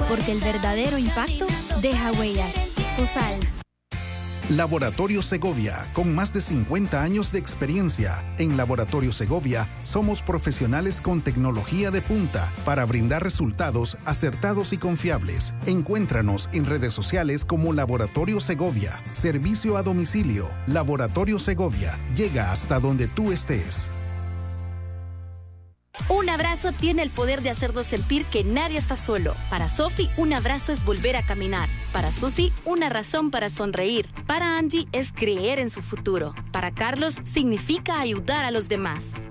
porque el verdadero impacto deja huellas. FOSAL. Laboratorio Segovia, con más de 50 años de experiencia. En Laboratorio Segovia somos profesionales con tecnología de punta para brindar resultados acertados y confiables. Encuéntranos en redes sociales como Laboratorio Segovia. Servicio a domicilio. Laboratorio Segovia. Llega hasta donde tú estés. Un abrazo tiene el poder de hacernos sentir que nadie está solo. Para Sophie, un abrazo es volver a caminar. Para Susi, una razón para sonreír. Para Angie, es creer en su futuro. Para Carlos, significa ayudar a los demás.